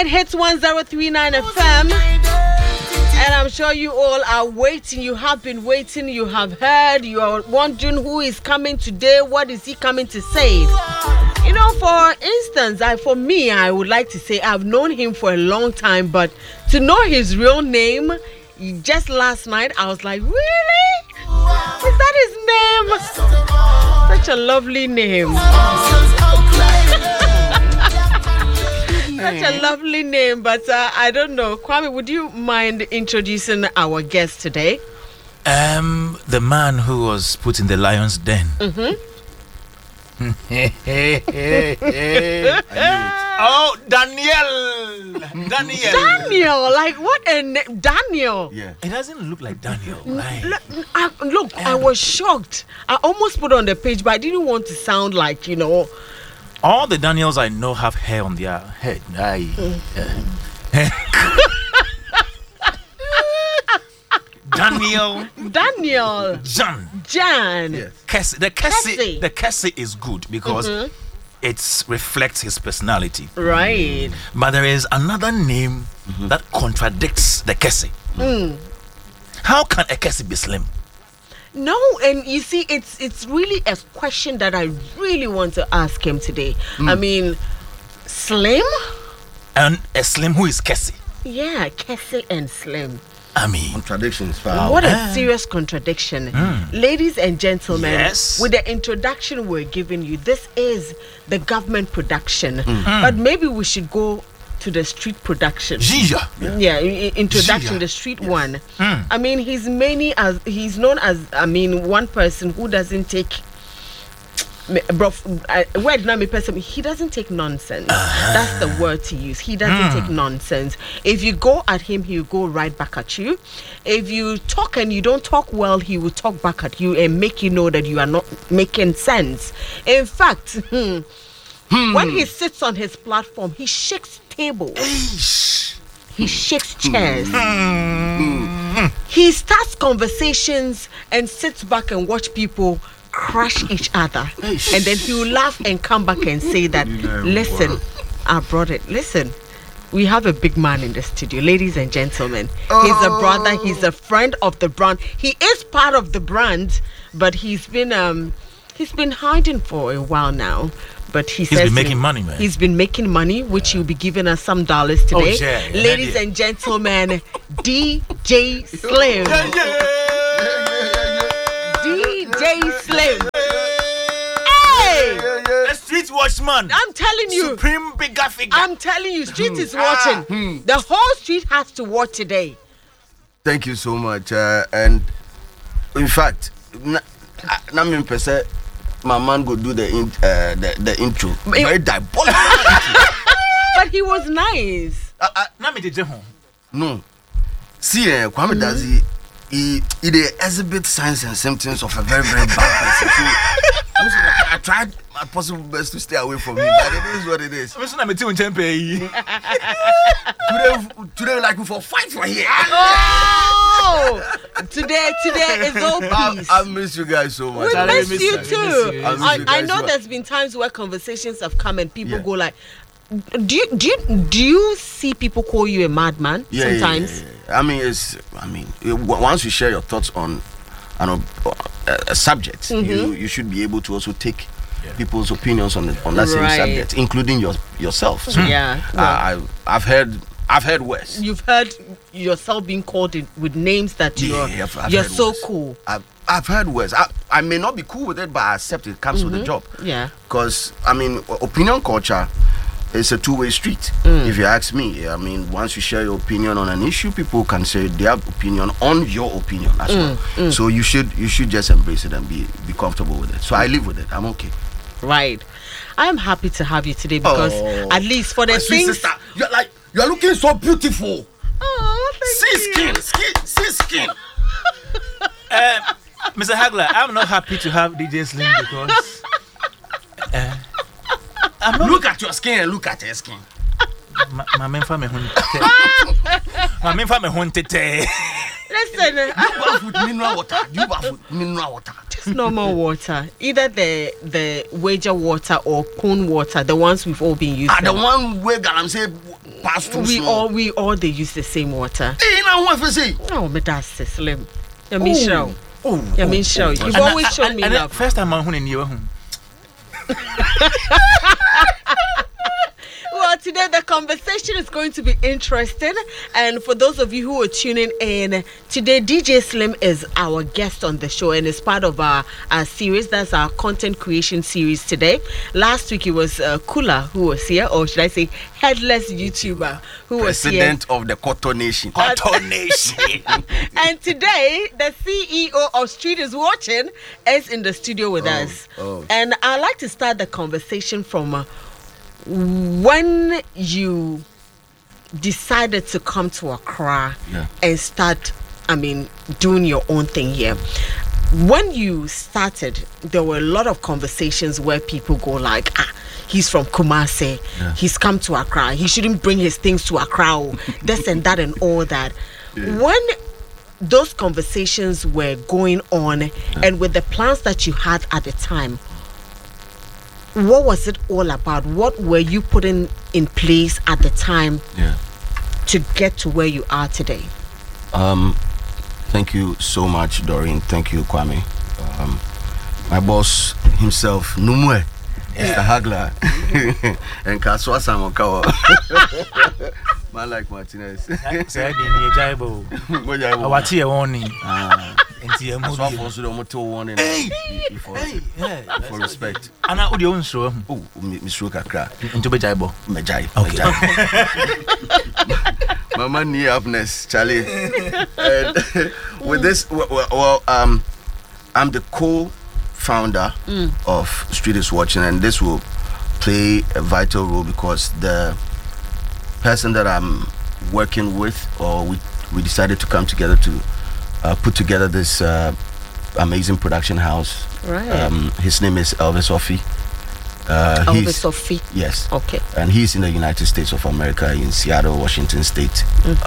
right, Hits 1039 FM. And I'm sure you all are waiting. You have been waiting. You have heard. You are wondering who is coming today. What is he coming to say? You know, for instance, for me, I would like to say I've known him for a long time, but to know his real name, just last night, I was like, really? Is that his name? Such a lovely name. Such a lovely name, but I don't know. Kwame, would you mind introducing our guest today? The man who was put in the lion's den. Oh, Daniel! Daniel, like what a name, Daniel. Yeah, it doesn't look like Daniel. Right? Look, I was shocked. I almost put it on the page, but I didn't want to sound like, you know. All the Daniels I know have hair on their head. Daniel. Jan. Yes. Kessie. The Kessie is good because it reflects his personality. Right. But there is another name that contradicts the Kessie. How can a Kessie be slim? No, and you see, it's really a question that I really want to ask him today. I mean, slim? And a slim who is Kessie? Yeah, Kessie and slim. I mean, contradictions. What a serious contradiction. Ladies and gentlemen, yes. With the introduction we're giving you, this is the government production. But maybe we should go to the street production. Yeah, introduction, the street one. I mean, he's known as one person who doesn't take he doesn't take nonsense. That's the word to use. He doesn't take nonsense. If you go at him, he'll go right back at you. If you talk and you don't talk well, he will talk back at you and make you know that you are not making sense. In fact, when he sits on his platform, he shakes tables. He shakes chairs. He starts conversations and sits back and watch people crush each other. And then he will laugh and come back and say that, listen, I brought it. Listen, we have a big man in the studio, ladies and gentlemen. He's a brother. He's a friend of the brand. He is part of the brand, but he's been hiding for a while now. But he's been making money, man. He's been making money, which he'll be giving us some dollars today. Ladies and gentlemen, DJ Slim. DJ Slim. Hey! The street watchman. I'm telling you. Supreme bigger figure. I'm telling you, street is watching. The whole street has to watch today. Thank you so much. And in fact, my man go do the intro. Very diabolical. But he was nice. No. See, Kwame Dazi, he exhibit signs and symptoms of a very, very bad person. So, I tried my possible best to stay away from him, but it is what it is. Today, like we for fight for here. Oh, today is all peace. I miss you guys so much. We miss you too. I know well. there's been times where conversations have come and people go like, do you see people call you a madman sometimes? Yeah. I mean, once you share your thoughts on a subject, you should be able to also take people's opinions on that same subject, including yourself. So, I've heard worse. You've heard yourself being called with names that you're so worse. Cool. I've heard worse. I may not be cool with it, but I accept it comes with the job. Yeah. Because opinion culture is a two-way street. If you ask me, once you share your opinion on an issue, people can say their opinion on your opinion as well. So you should just embrace it and be comfortable with it. So I live with it. I'm okay. Right. I'm happy to have you today because at least for the things. Sister, you're looking so beautiful. Oh, thank you. See skin. Mr. Hagler, I'm not happy to have DJ Slim because look at your skin and look at her skin. My men for me hunted. Listen, you bath with mineral water. This normal water, either the wager water or cone water, the ones we've all been using. The one where I'm saying pass through. We all they use the same water. Hey, now what for say? Oh, me that's slim. You mean show? You mean show? You've always shown me love. First time I'm in your home. Well, today the conversation is going to be interesting, and for those of you who are tuning in, today DJ Slim is our guest on the show, and it's part of our series. That's our content creation series today. Last week it was Kula who was here, or should I say headless YouTuber who was here. President of the Cotton Nation. Cotton Nation. And today the CEO of Street is Watching is in the studio with us. And I'd like to start the conversation from when you decided to come to Accra and start, doing your own thing here. When you started, there were a lot of conversations where people go like, he's from Kumasi, he's come to Accra, he shouldn't bring his things to Accra, this and that and all that. When those conversations were going on and with the plans that you had at the time, what was it all about? What were you putting in place at the time to get to where you are today? Thank you so much, Doreen. Thank you, Kwame. My boss himself, Numwe, Mr. Hagler, and Kaswa Samokawa. Man like Martinez. Said in the Jaibo. What's here warning? Warning. For respect. And I would own so. Oh, Miss Rukakra. Into Bejaibo. Mejai. Okay. Mama knee upness, Charlie. And with this, I'm the co-founder of Street is Watching, and this will play a vital role because the person that I'm working with, or we decided to come together to put together this amazing production house. Right. His name is Elvis Ofi. Elvis Ofi. Yes. Okay. And he's in the United States of America, in Seattle, Washington State.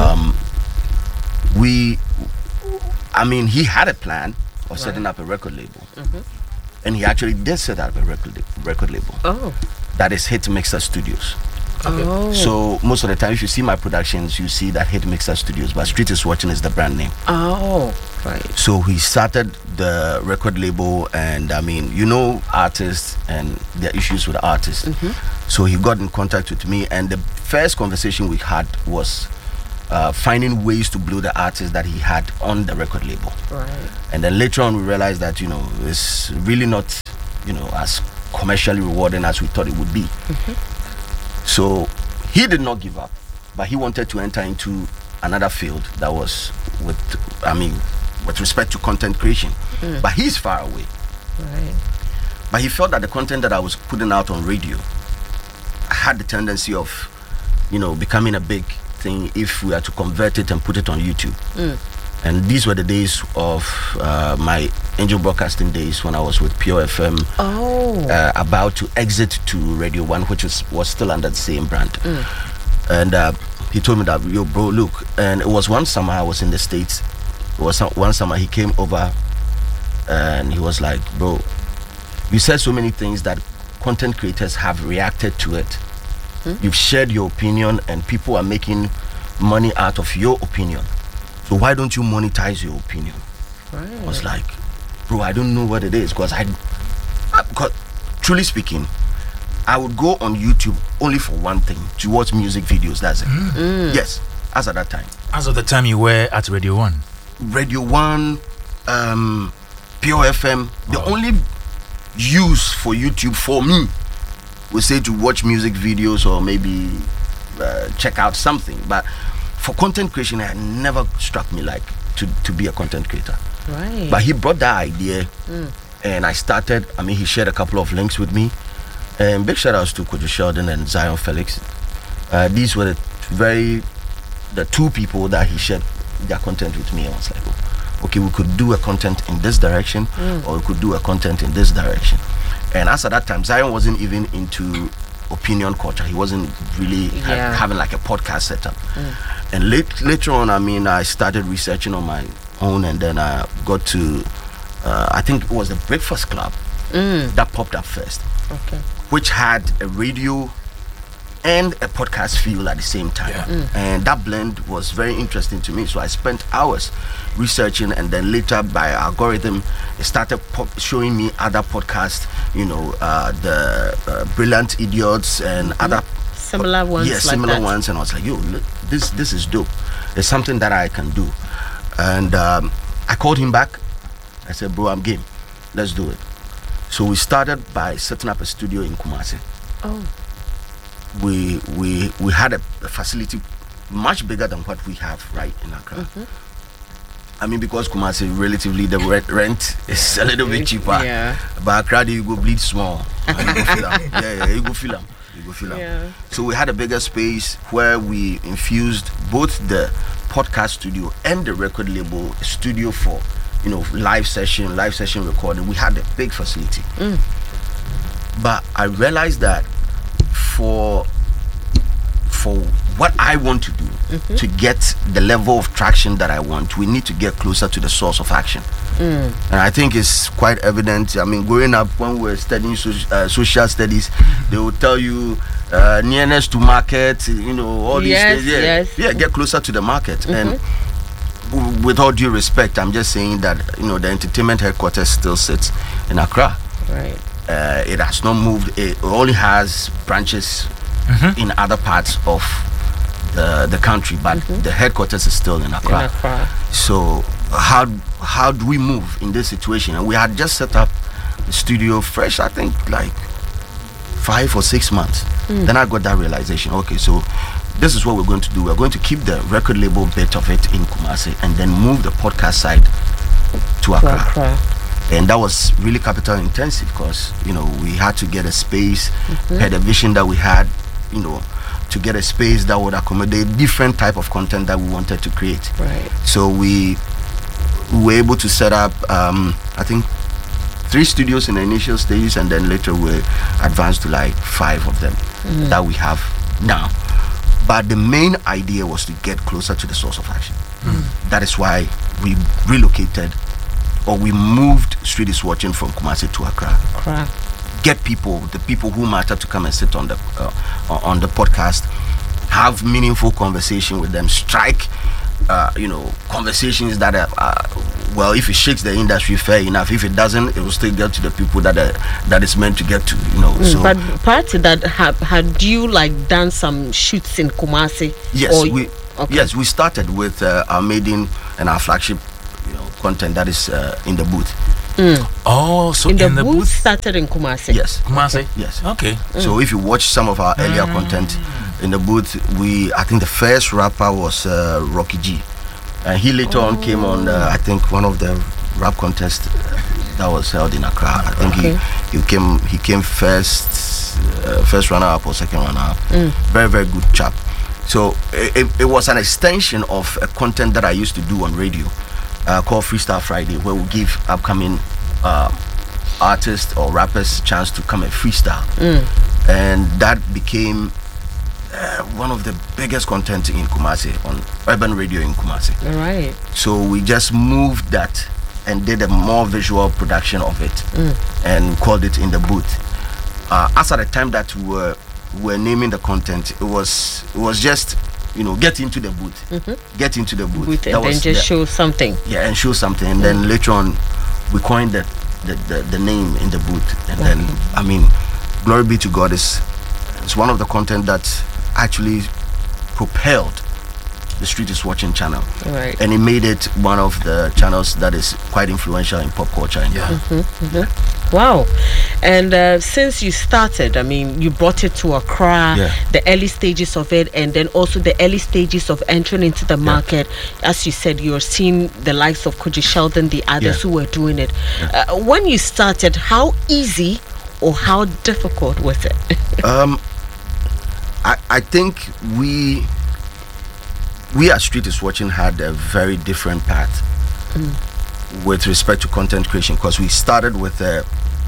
He had a plan of setting up a record label, and he actually did set up a record label. Oh. That is Hit Mixer Studios. Okay. Oh. So most of the time, if you see my productions, you see that Hit Mixer Studios, but Street is Watching is the brand name. Oh, right. So he started the record label, and artists and their issues with artists. So he got in contact with me, and the first conversation we had was finding ways to blow the artists that he had on the record label. Right. And then later on, we realized that it's really not as commercially rewarding as we thought it would be. So he did not give up, but he wanted to enter into another field that was with respect to content creation. But he's far away. Right. But he felt that the content that I was putting out on radio had the tendency of, becoming a big thing if we are to convert it and put it on YouTube. And these were the days of my Angel Broadcasting days when I was with Pure FM, about to exit to Radio 1, which was still under the same brand. And he told me that, yo, bro, look. And it was one summer I was in the States. It was one summer he came over and he was like, bro, you said so many things that content creators have reacted to it. You've shared your opinion and people are making money out of your opinion. So why don't you monetize your opinion? Right. I was like, bro, I don't know what it is, because truly speaking, I would go on YouTube only for one thing, to watch music videos. That's it. Yes, as at that time. As of the time you were at Radio 1? Radio 1, Pure FM, the only use for YouTube for me would say to watch music videos or maybe check out something. But for content creation, it had never struck me like to be a content creator. Right. But he brought that idea, and I started. He shared a couple of links with me, and big shout outs to Kojo Sheldon and Zion Felix. These were the two people that he shared their content with me. I was like, okay, we could do a content in this direction, or we could do a content in this direction. And as at that time, Zion wasn't even into opinion culture. He wasn't really having like a podcast setup. And later on, I started researching on my own, and then I got to I think it was the Breakfast Club that popped up first, Okay. which had a radio and a podcast feel at the same time. And that blend was very interesting to me. So I spent hours researching, and then later by algorithm, it started showing me other podcasts, the Brilliant Idiots and other Similar ones. yeah, like similar that. ones. And I was like, yo, look, this is dope. It's something that I can do. And I called him back. I said, bro, I'm game. Let's do it. So we started by setting up a studio in Kumasi. Oh. We had a facility much bigger than what we have right in Accra. I mean, because Kumasi relatively the rent is a little bit cheaper. Yeah. But Accra, you go bleed small. And you go feel 'em. Yeah, you go feel 'em. You go feel 'em. Yeah. So we had a bigger space where we infused both the podcast studio and the record label studio for, live session recording. We had a big facility. But I realized that for what I want to do, to get the level of traction that I want, we need to get closer to the source of action. And I think it's quite evident. I mean, growing up, when we were studying social studies, they will tell you nearness to market, all these things. Yeah, get closer to the market. And with all due respect, I'm just saying that the entertainment headquarters still sits in Accra. Right. It has not moved. It only has branches in other parts of the country, but the headquarters is still in Accra. So how do we move in this situation? And we had just set up the studio fresh, I think like 5 or 6 months. Then I got that realization. Okay, so this is what we're going to do. We're going to keep the record label bit of it in Kumasi and then move the podcast side to Accra. And that was really capital intensive because we had to get a space, had a vision that we had, to get a space that would accommodate different type of content that we wanted to create. Right. So we were able to set up I think 3 studios in the initial stages, and then later we advanced to like 5 of them that we have now. But the main idea was to get closer to the source of action. That is why we relocated, or we moved Street is Watching from Kumasi to Accra. Get the people who matter, to come and sit on the podcast, have meaningful conversation with them, strike conversations that are well, if it shakes the industry, fair enough. If it doesn't, it will still get to the people that is meant to get to. So but prior to that, had you done some shoots in Kumasi? Yes, we started with our maiden and our flagship content that is in the booth. Oh, so in the booth started in Kumasi. Yes. Kumasi. Yes. Okay. So if you watch some of our earlier content in the booth, I think the first rapper was Rocky G, and he later on came on I think one of the rap contests that was held in Accra. I think he came first runner up or second runner up. Very, very good chap. So it was an extension of a content that I used to do on radio called Freestyle Friday, where we give upcoming artists or rappers a chance to come and freestyle. And that became one of the biggest content in Kumasi, on urban radio in Kumasi. Right. So we just moved that and did a more visual production of it and called it In the Booth. As at the time that we were naming the content, it was just get into the booth. Get into the booth. And then just show something. Yeah, and show something. And then later on, we coined the name In the Booth. And then, I mean, glory be to God, it's one of the content that actually propelled the Street is Watching channel. Right. And it made it one of the channels that is quite influential in pop culture in Ghana. Wow. And since you started, I mean, you brought it to Accra, the early stages of it, and then also the early stages of entering into the market. As you said, you're seeing the likes of Koji Sheldon, the others who were doing it. When you started, how easy or how difficult was it? I think we at Street is Watching had a very different path with respect to content creation, because we started with a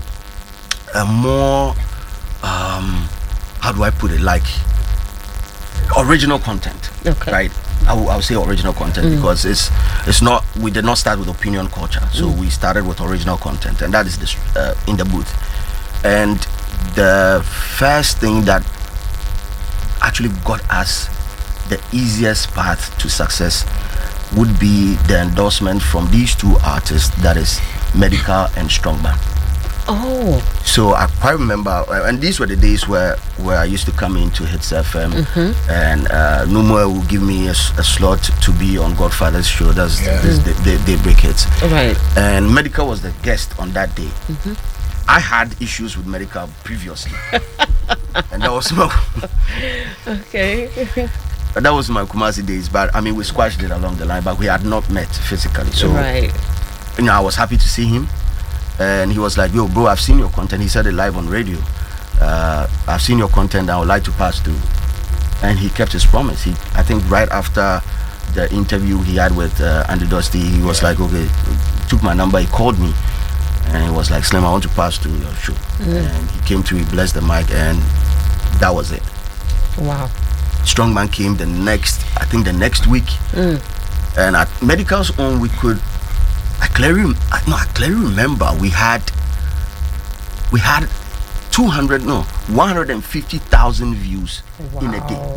more how do I put it, like original content, right? I would say original content because it's not. We did not start with opinion culture, so we started with original content, and that is this in the booth. And the first thing that actually got us the easiest path to success would be the endorsement from these two artists, that is Medical and Strongman. Oh. So I quite remember, and these were the days where I used to come into Hits FM, and Numwe will give me a slot to be on Godfather's show. That's they break hits. Right. And Medical was the guest on that day. I had issues with Medical previously, and that was my Okay. that was my Kumasi days. But I mean, we squashed it along the line, but we had not met physically. So Right. you know, I was happy to see him. And he was like, yo, bro, I've seen your content. He said it live on radio. I've seen your content. I would like to pass through. And he kept his promise. I think right after the interview he had with Andy Dusty, he was like, okay, took my number. He called me. And he was like, Slim, I want to pass through your show. And he came through, he blessed the mic, and that was it. Wow. Strongman came the next week. And at Medical's own, we could... I clearly remember we had 150,000 views in a day.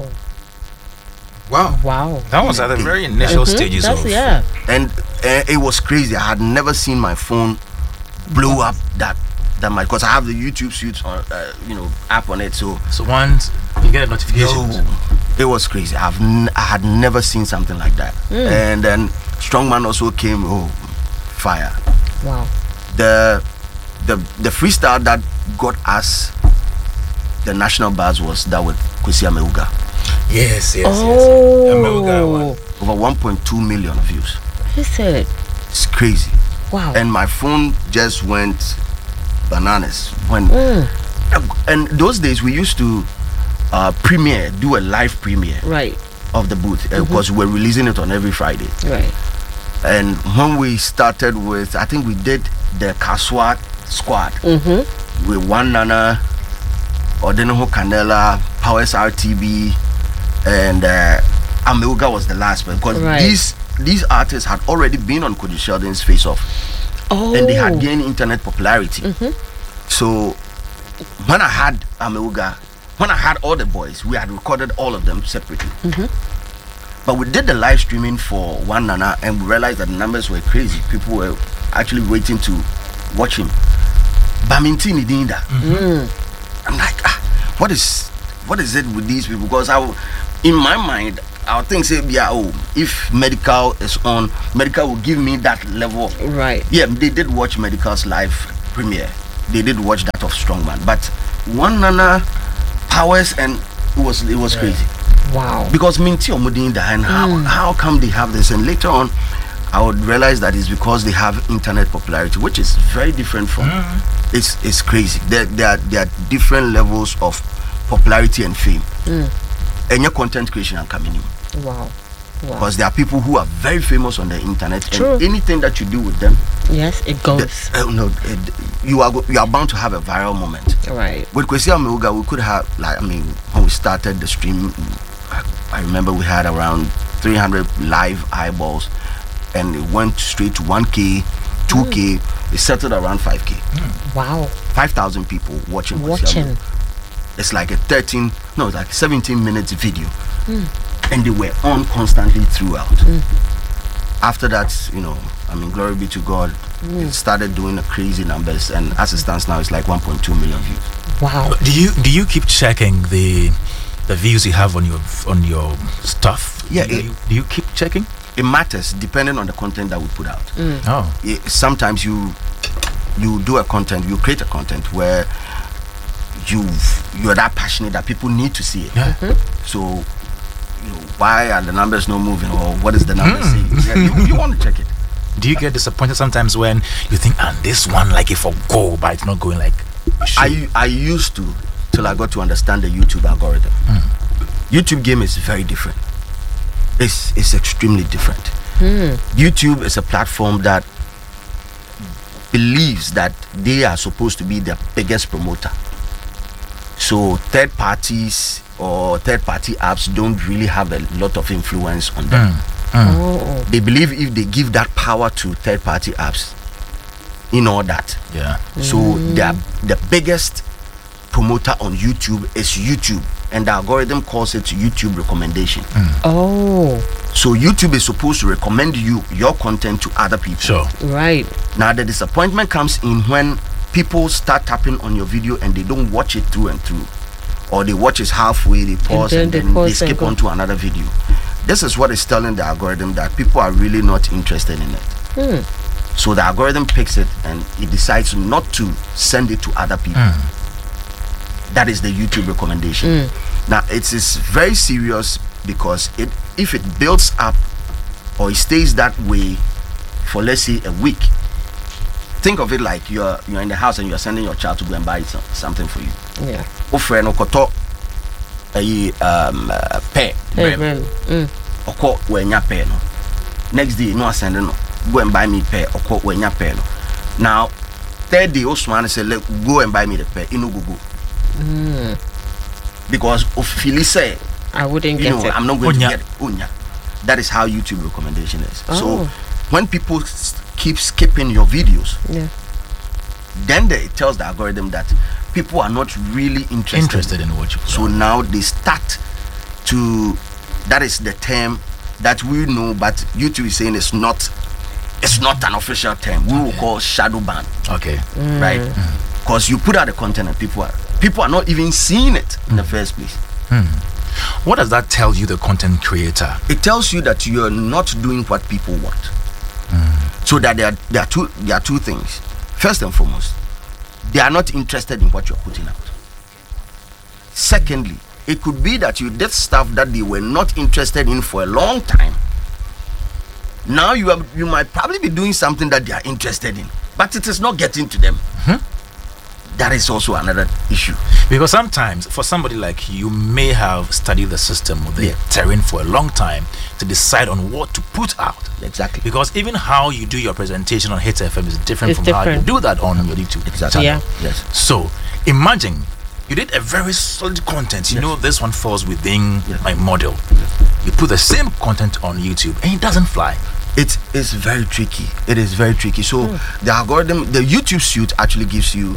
Wow. Wow. That was at the very initial stages That's, of. yeah. And it was crazy. I had never seen my phone blow up that much, because I have the YouTube Suits on, app on it. So once you get a notification, it was crazy. I had never seen something like that. And then Strongman also came. Oh, fire. Wow. The freestyle that got us the national buzz was that with Kwesi Ameuga. Yes. Oh. Ameuga one. Over 1.2 million views. He said. It's crazy. Wow. And my phone just went bananas when. And those days we used to do a live premiere Right. of the booth because we were releasing it on every Friday. Right. And when we started with, I think we did the Kaswa squad with One Nana, Odenoho Canela, Powers RTB, and Ameuga was the last one, because these artists had already been on Cody Sheldon's Face Off, and they had gained internet popularity. So when I had Ameuga, when I had all the boys, we had recorded all of them separately. But we did the live streaming for One Nana, and we realized that the numbers were crazy. People were actually waiting to watch him. Bamintini Dinda. I'm like, what is it with these people? Because in my mind, I would think, say, if Medical is on, Medical will give me that level. Right. Yeah, they did watch Medical's live premiere. They did watch that of Strongman. But One Nana, Powers, and it was crazy. Wow. Because Minti Omudinda, and how come they have this? And later on, I would realize that it's because they have internet popularity, which is very different from. It's crazy. There are different levels of popularity and fame. And your content creation and coming in. Wow. Because there are people who are very famous on the internet, True. and anything that you do with them, Yes, it goes. you are bound to have a viral moment. Right. With Kwesi Ameuga, we could have, when we started the stream, I remember we had around 300 live eyeballs, and it went straight to 1K, 2K. It settled around 5K. Wow. 5,000 people watching. Kwesi Ameuga. It's like 17 minutes video, and they were on constantly throughout. After that, glory be to God, it started doing the crazy numbers, and as it stands now, it's like 1.2 million views. Wow. Do you keep checking the views you have on your stuff? Yeah. Do you keep checking? It matters depending on the content that we put out. Oh. Sometimes you do a content, you create a content where you're that passionate that people need to see it. Yeah. So why are the numbers not moving, or what is the number saying? Yeah, you want to check it. Do you get disappointed sometimes when you think, this one, like, if I go, but it's not going like it should? I used to, till I got to understand the YouTube algorithm. YouTube game is very different. It's extremely different. YouTube is a platform that believes that they are supposed to be the biggest promoter. So third parties or third-party apps don't really have a lot of influence on them. Oh. They believe if they give that power to third-party apps, all that. Yeah. So the biggest promoter on YouTube is YouTube, and the algorithm calls it YouTube recommendation. Oh. So YouTube is supposed to recommend your content to other people. Sure. Right. Now the disappointment comes in when people start tapping on your video and they don't watch it through and through, or they watch it halfway, they pause, and then they skip on to another video. This is what is telling the algorithm that people are really not interested in it. So the algorithm picks it and it decides not to send it to other people. That is the YouTube recommendation. Now it is very serious because if it builds up or it stays that way for, let's say, a week, think of it like you're in the house and you're sending your child to go and buy something for you. Yeah. Offer no koto pay. Oko wenya pay no. Next day no send no. Go and buy me pay. Oko wenya pay no. Now third day Osman say go and buy me the pay. Inu go. Because of Philly say I wouldn't get it. I'm not going to get it. Unya. That is how YouTube recommendation is. So when people keep skipping your videos, then it tells the algorithm that people are not really interested in what you put so on. Now they start to, that is the term that we know, but YouTube is saying it's not an official term. We will call shadow ban. Okay. Right? Because you put out the content and people are not even seeing it in the first place. What does that tell you, the content creator? It tells you that you're not doing what people want. So that there are two things. First and foremost, they are not interested in what you're putting out. Secondly, it could be that you did stuff that they were not interested in for a long time. Now you might probably be doing something that they are interested in, but it is not getting to them. That is also another issue. Because sometimes, for somebody like you, may have studied the system or the terrain for a long time to decide on what to put out. Exactly. Because even how you do your presentation on Hit FM is different from how you do that on your YouTube channel. Yeah. Yes. So, imagine you did a very solid content. You know this one falls within my model. You put the same content on YouTube and it doesn't fly. It is very tricky. It is very tricky. So the algorithm, the YouTube suite actually gives you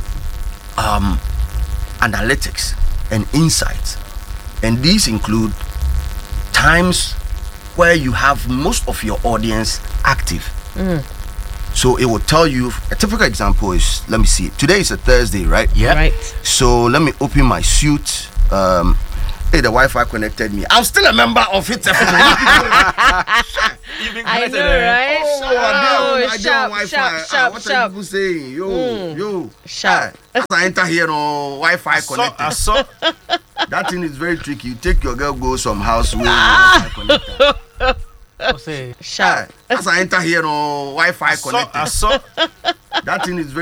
analytics and insights, and these include times where you have most of your audience active. So it will tell you, a typical example is, let me see, today is a Thursday, right? Yeah. Right. So let me open my suite. Hey, the Wi-Fi connected me. I'm still a member of it. I know, right? I don't Wi-Fi. What are people saying? Yo. Sharp. As I enter here, no Wi-Fi connected. I saw. That thing is very tricky. You take your girl, go some house where Wi-Fi connected. Sharp. As I enter here, no Wi-Fi connected. I saw. That thing is very